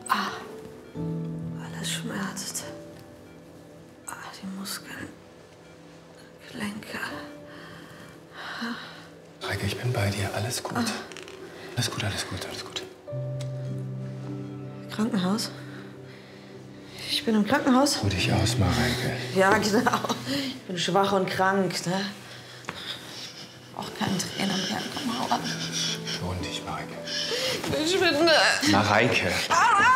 Alles schmerzt. Die Muskeln, Gelenke. Mareike, ich bin bei dir. Alles gut. Alles gut, alles gut, alles gut. Krankenhaus? Ich bin im Krankenhaus? Ruh dich aus, Mareike. Ja, genau. Ich bin schwach und krank, ne? Auch keine Tränen mehr. Komm, hau ab. Schon dich, Mareike. Verschwinde. Mareike. Ah!